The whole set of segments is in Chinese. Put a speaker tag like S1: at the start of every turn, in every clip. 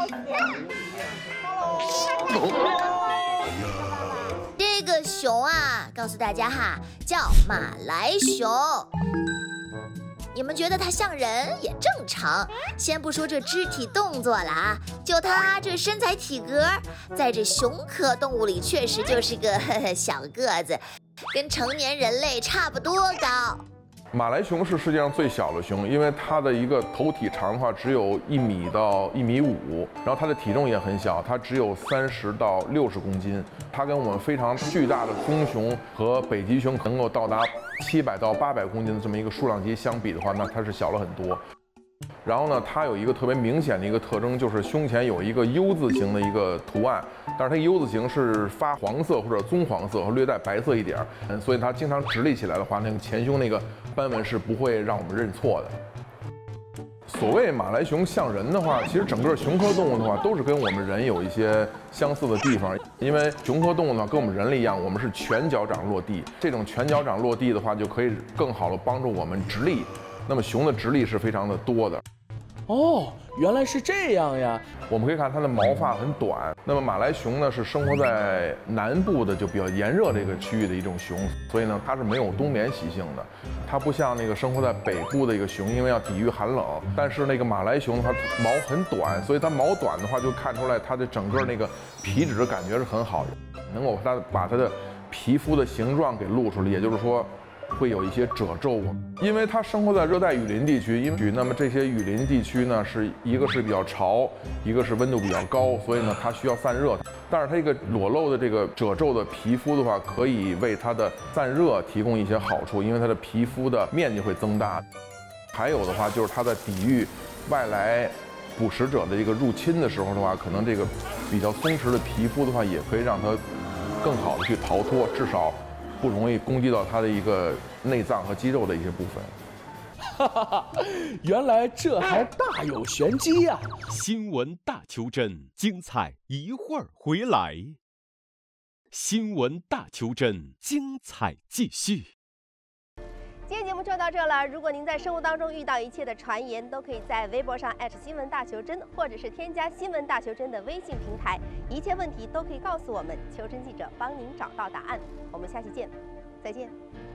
S1: 这个熊啊，告诉大家哈，叫马来熊。你们觉得它像人也正常，先不说这肢体动作了啊，就它这身材体格，在这熊科动物里确实就是个小个子，跟成年人类差不多高。
S2: 马来熊是世界上最小的熊，因为它的一个头体长的话只有1米到1.5米，然后它的体重也很小，它只有30到60公斤。它跟我们非常巨大的棕熊和北极熊能够到达700到800公斤的这么一个数量级相比的话，那它是小了很多。然后呢，它有一个特别明显的一个特征，就是胸前有一个 U 字形的一个图案，但是它 U 字形是发黄色或者棕黄色和略带白色一点，所以它经常直立起来的话，那个前胸那个斑纹是不会让我们认错的。所谓马来熊像人的话，其实整个熊科动物的话都是跟我们人有一些相似的地方，因为熊科动物呢跟我们人类一样，我们是全脚掌落地，这种全脚掌落地的话就可以更好的帮助我们直立。那么熊的直立是非常的多的。
S3: 哦，原来是这样呀！
S2: 我们可以看它的毛发很短。那么马来熊呢是生活在南部的就比较炎热这个区域的一种熊，所以呢它是没有冬眠习性的。它不像那个生活在北部的一个熊，因为要抵御寒冷。但是那个马来熊的话毛很短，所以它毛短的话就看出来它的整个那个皮质感觉是很好的，能够把它的皮肤的形状给露出来，也就是说会有一些褶皱，因为它生活在热带雨林地区，那么这些雨林地区呢，一个是比较潮，一个是温度比较高，所以呢它需要散热。但是它一个裸露的这个褶皱的皮肤的话，可以为它的散热提供一些好处，因为它的皮肤的面积会增大。还有的话就是它在抵御外来捕食者的一个入侵的时候的话，可能这个比较松弛的皮肤的话，也可以让它更好的去逃脱，至少不容易攻击到它的一个内脏和肌肉的一些部分。
S3: 哈哈哈，原来这还大有玄机呀！
S4: 新闻大求真，精彩一会儿回来。新闻大求真，精彩继续。
S5: 今天节目就到这了。如果您在生活当中遇到一切的传言，都可以在微博上新闻大求真，或者是添加新闻大求真的微信平台，一切问题都可以告诉我们，求真记者帮您找到答案。我们下期见，再见。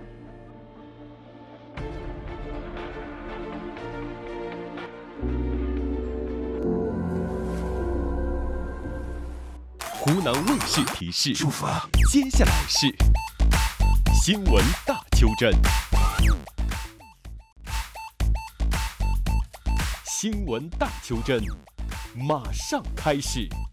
S4: 湖南卫视提示：接下来是新闻大求真。新闻大求真，马上开始。